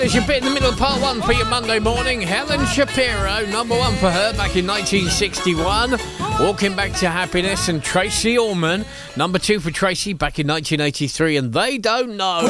There's your bit in the middle of part one for your Monday morning. Helen Shapiro, number one for her back in 1961. Walking Back to Happiness. And Tracy Ullman, number two for Tracy back in 1983. And They Don't Know.